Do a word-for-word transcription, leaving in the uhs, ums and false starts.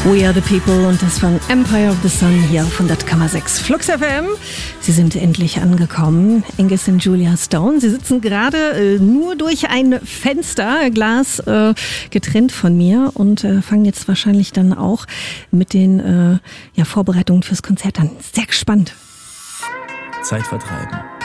We Are The People und das von Empire of the Sun hier auf hundert Komma sechs Flux F M. Sie sind endlich angekommen, Angus und Julia Stone. Sie sitzen gerade äh, nur durch ein Fensterglas äh, getrennt von mir und äh, fangen jetzt wahrscheinlich dann auch mit den äh, ja, Vorbereitungen fürs Konzert an. Sehr gespannt. Zeit vertreiben.